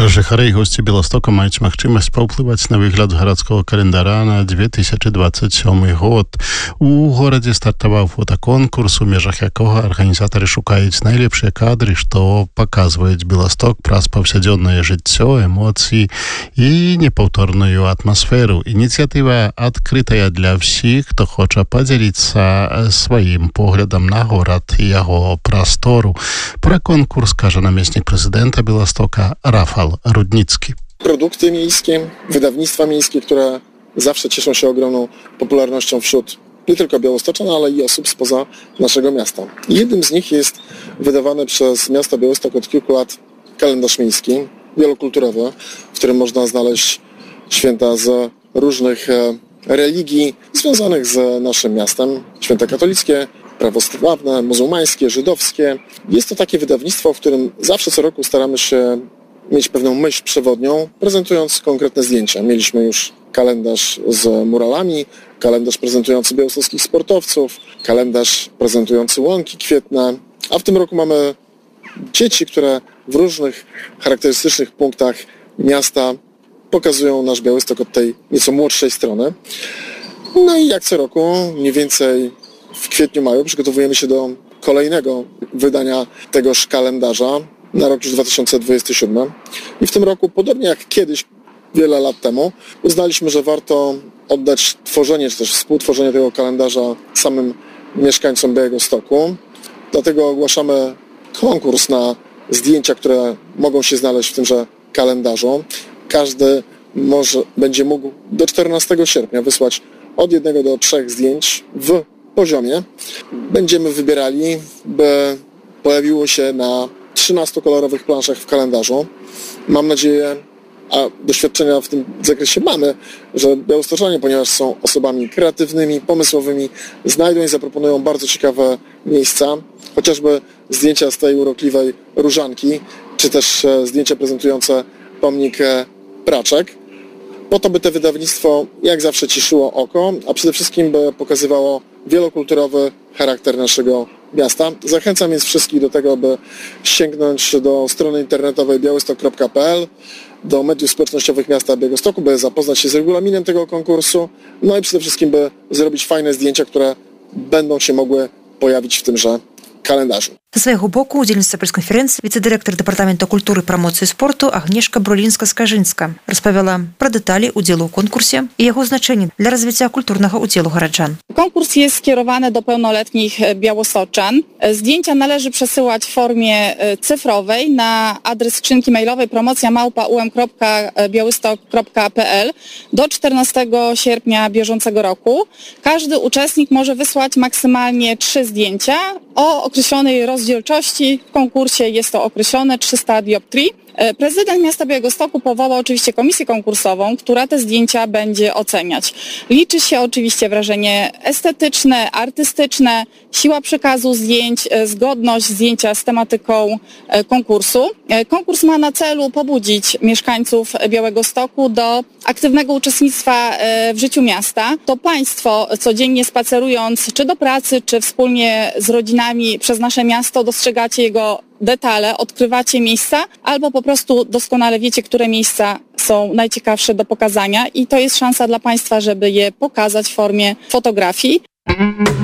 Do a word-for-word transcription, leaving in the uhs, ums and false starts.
Жыхары і госці Беластока маюць магчымасць паўплываць на выгляд гарадскога календара на две тысячи двадцать сёмы год. У горадзе стартаваў фотаконкурс, у межах якога арганізатары шукаюць найлепшыя кадры, што паказваюць Беласток праз паўсядзённае жыццё, эмоцыі і непаўторную атмасферу. Ініцыятыва адкрытая для ўсіх, хто хоча падзяліцца сваім поглядам на горад і яго прастору. Пра конкурс кажа намеснік прэзідэнта Беластока Rafał Rudnicki. Produkty miejskie, wydawnictwa miejskie, które zawsze cieszą się ogromną popularnością wśród nie tylko białostoczan, ale i osób spoza naszego miasta. Jednym z nich jest wydawany przez miasto Białystok od kilku lat kalendarz miejski, wielokulturowy, w którym można znaleźć święta z różnych religii związanych z naszym miastem. Święta katolickie, prawosławne, muzułmańskie, żydowskie. Jest to takie wydawnictwo, w którym zawsze co roku staramy się mieć pewną myśl przewodnią, prezentując konkretne zdjęcia. Mieliśmy już kalendarz z muralami, kalendarz prezentujący białostockich sportowców, kalendarz prezentujący łąki kwietne, a w tym roku mamy dzieci, które w różnych charakterystycznych punktach miasta pokazują nasz Białystok od tej nieco młodszej strony. No i jak co roku, mniej więcej w kwietniu, maju przygotowujemy się do kolejnego wydania tegoż kalendarza na rok już dwa tysiące dwudziesty siódmy. I w tym roku, podobnie jak kiedyś, wiele lat temu, uznaliśmy, że warto oddać tworzenie, czy też współtworzenie tego kalendarza samym mieszkańcom Białegostoku. Dlatego ogłaszamy konkurs na zdjęcia, które mogą się znaleźć w tymże kalendarzu. Każdy może, będzie mógł do czternastego sierpnia wysłać od jednego do trzech zdjęć w poziomie. Będziemy wybierali, by pojawiło się na trzynastu kolorowych planszach w kalendarzu. Mam nadzieję, a doświadczenia w tym zakresie mamy, że białostoczanie, ponieważ są osobami kreatywnymi, pomysłowymi, znajdą i zaproponują bardzo ciekawe miejsca, chociażby zdjęcia z tej urokliwej różanki, czy też zdjęcia prezentujące pomnik praczek, po to, by to wydawnictwo jak zawsze cieszyło oko, a przede wszystkim by pokazywało wielokulturowy charakter naszego miasta. Zachęcam więc wszystkich do tego, by sięgnąć do strony internetowej białystok kropka p l, do mediów społecznościowych miasta Białegostoku, by zapoznać się z regulaminem tego konkursu, no i przede wszystkim, by zrobić fajne zdjęcia, które będą się mogły pojawić w tymże kalendarzu. Са свайго боку удзельніца прэс-канферэнцыі віцэ-дырэктар дэпартамента культуры, прамоцыі спорту Агнешка Брулінска-Скажынска распавяла пра дэталі удзелу ў конкурсе і яго значэнне для развіцця культурнага удзелу гараджан. Konkurs jest skierowany do pełnoletnich białostoczan. Zdjęcia należy przesyłać w formie cyfrowej na adres skrzynki mailowej promocja małpa u m kropka białystok kropka p l do czternastego sierpnia bieżącego roku. Każdy uczestnik może wysłać maksymalnie trzy zdjęcia o określonej rozdzielczości. W konkursie jest to określone trzysta dioptrii. Prezydent miasta Białegostoku powołał oczywiście komisję konkursową, która te zdjęcia będzie oceniać. Liczy się oczywiście wrażenie estetyczne, artystyczne, siła przekazu zdjęć, zgodność zdjęcia z tematyką konkursu. Konkurs ma na celu pobudzić mieszkańców Białegostoku do aktywnego uczestnictwa w życiu miasta. To państwo codziennie spacerując czy do pracy, czy wspólnie z rodzinami przez nasze miasto dostrzegacie jego detale, odkrywacie miejsca albo po prostu doskonale wiecie, które miejsca są najciekawsze do pokazania i to jest szansa dla państwa, żeby je pokazać w formie fotografii.